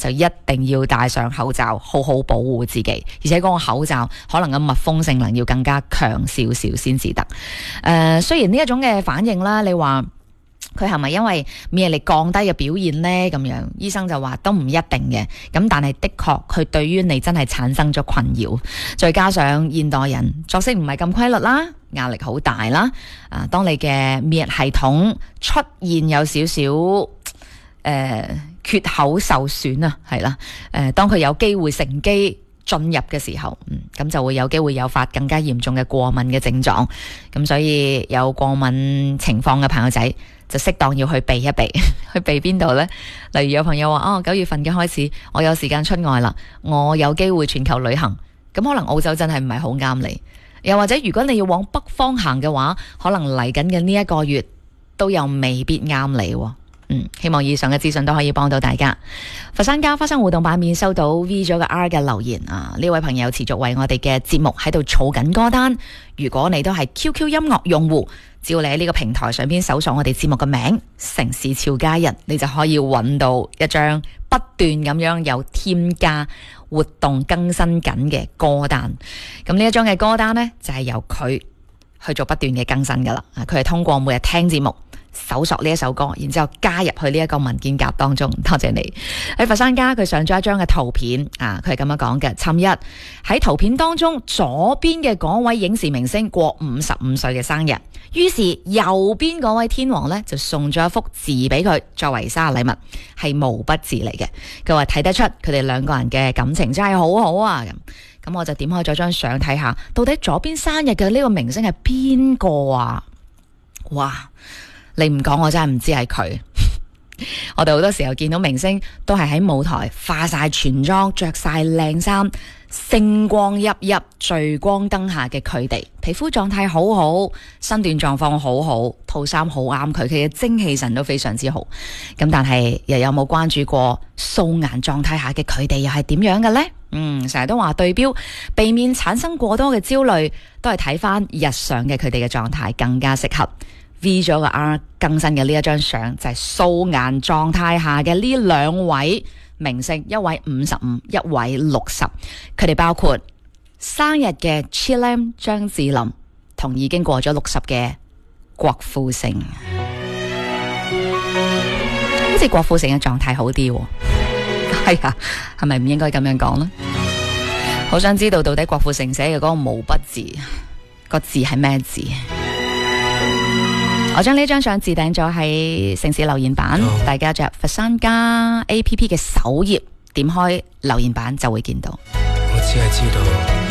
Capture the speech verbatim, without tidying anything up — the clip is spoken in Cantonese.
就一定要戴上口罩，好好保護自己。而且嗰個口罩可能嘅密封性能要更加強少少先至得。誒、呃，雖然呢一種嘅反應啦，你話佢係咪因為免疫力降低嘅表現呢？咁樣醫生就話都唔一定嘅。咁但係的確佢對於你真係產生咗困擾。再加上現代人作息唔係咁規律啦，壓力好大啦。啊，當你嘅免疫系統出現有少少誒、呃、缺口受損啊，係啦。誒、呃，當佢有機會乘機進入嘅時候，嗯，咁就會有機會誘發更加嚴重嘅過敏嘅症狀。咁所以有過敏情況嘅朋友仔，就適當要去避一避，去避邊度呢？例如有朋友話哦，九月份嘅開始，我有時間出外啦，我有機會全球旅行，咁可能澳洲真係唔係好啱你。又或者如果你要往北方行嘅話，可能嚟緊嘅呢一個月都又未必啱你。嗯，希望以上嘅資訊都可以幫到大家。佛山家花生互動版面收到 V 咗個 R 嘅留言啊，呢位朋友持續為我哋嘅節目喺度儲緊歌單。如果你都係 Q Q 音樂用戶，只要你喺呢個平台上邊搜索我哋節目嘅名城市俏佳人，你就可以揾到一張不斷咁樣有添加活動更新緊嘅歌單。咁呢一張嘅歌單呢，就係由佢去做不斷嘅更新噶啦。佢係通過每日聽節目搜索呢一首歌，然之後加入去呢一個文件夾當中。多謝你。喺佛山家佢上咗一張嘅圖片啊，佢係咁樣講嘅：尋日喺圖片當中左邊嘅嗰位影視明星過五十五歲嘅生日，於是右邊嗰位天王呢，就送咗一幅字俾佢作為生日禮物，係毛筆字嚟嘅。佢話睇得出佢哋兩個人嘅感情真係好好啊。咁咁我就點開咗張相睇下，到底左邊生日嘅呢個明星係邊個啊？哇！你唔講我真係唔知係佢。我哋好多時候見到明星都係喺舞台化晒全妝，着晒靚衫，星光熠熠，聚光燈下嘅佢哋，皮膚狀態好好，身段狀況好好，套衫好啱佢，佢嘅精氣神都非常之好。咁但係又有冇關注過素顏狀態下嘅佢哋又係點樣嘅呢？嗯，成日都話對標，避免產生過多嘅焦慮，都係睇翻日常嘅佢哋嘅狀態更加適合。V 咗個 R 更新嘅呢一張相就係素顏狀態下嘅呢兩位明星，一位五十五，一位六十。佢哋包括生日嘅 Chilam 張智霖同已經過咗六十嘅郭富城。好似郭富城嘅狀態好啲，係啊，係咪唔應該咁樣講呢？好想知道到底郭富城寫嘅嗰個毛筆字，個字係咩字？我將呢張相置頂咗喺城市留言板，哦、大家着佛山家 A P P 嘅首頁，點開留言板就會見到。 我只係知道